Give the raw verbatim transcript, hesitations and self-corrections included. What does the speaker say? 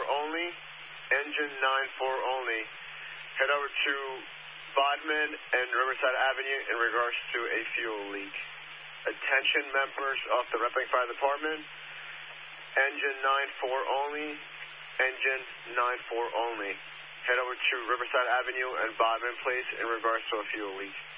only, engine nine four only. Head over to Bodman and Riverside Avenue in regards to a fuel leak. Attention members of the Repping Fire Department, engine nine four only, engine nine four only. Head over to Riverside Avenue and Bodman Place in regards to a fuel leak.